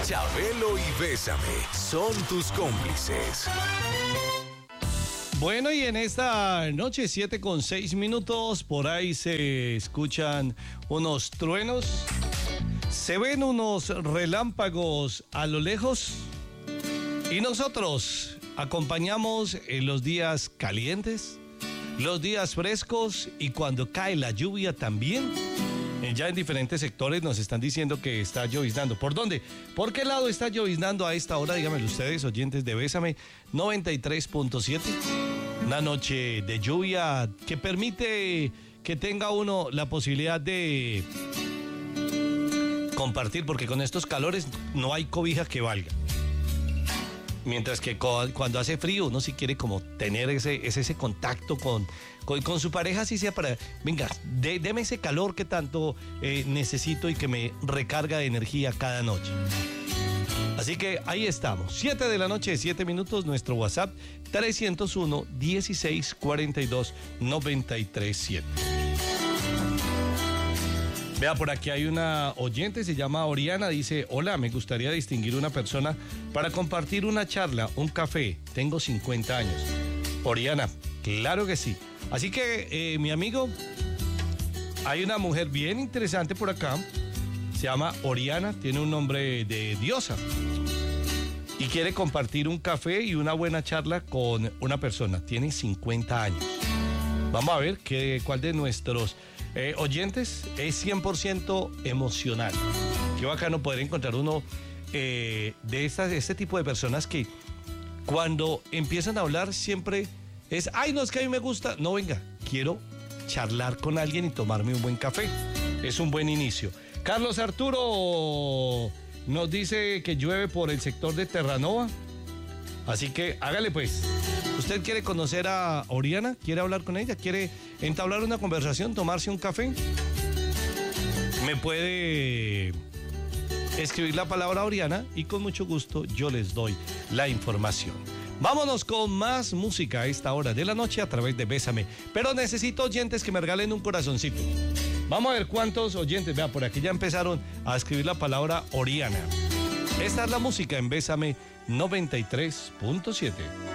Chabelo y Bésame son tus cómplices. Bueno, y en esta noche, 7:06, por ahí se escuchan unos truenos, se ven unos relámpagos a lo lejos, y nosotros acompañamos en los días calientes, los días frescos y cuando cae la lluvia también. Ya en diferentes sectores nos están diciendo que está lloviznando. ¿Por dónde? ¿Por qué lado está lloviznando a esta hora? Díganmelo ustedes, oyentes de Bésame 93.7. Una noche de lluvia que permite que tenga uno la posibilidad de compartir, porque con estos calores no hay cobija que valga. Mientras que cuando hace frío uno sí quiere como tener ese contacto con su pareja, así sea para, venga, deme ese calor que tanto necesito y que me recarga de energía cada noche. Así que ahí estamos, 7 de la noche, 7 minutos, nuestro WhatsApp 301-1642-937. Vea, por aquí hay una oyente, se llama Oriana, dice: hola, me gustaría distinguir una persona para compartir una charla, un café. Tengo 50 años. Oriana, claro que sí. Así que, mi amigo, hay una mujer bien interesante por acá. Se llama Oriana, tiene un nombre de diosa. Y quiere compartir un café y una buena charla con una persona. Tiene 50 años. Vamos a ver cuál de nuestros oyentes es 100% emocional. Qué bacano poder encontrar uno de este tipo de personas que cuando empiezan a hablar siempre es: ay, no, es que a mí me gusta. No, venga, quiero charlar con alguien y tomarme un buen café. Es un buen inicio. Carlos Arturo nos dice que llueve por el sector de Terranova. Así que hágale pues. ¿Usted quiere conocer a Oriana? ¿Quiere hablar con ella? ¿Quiere entablar una conversación? ¿Tomarse un café? Me puede escribir la palabra Oriana y con mucho gusto yo les doy la información. Vámonos con más música a esta hora de la noche a través de Bésame. Pero necesito oyentes que me regalen un corazoncito. Vamos a ver cuántos oyentes. Vea, por aquí ya empezaron a escribir la palabra Oriana. Esta es la música en Bésame 93.7.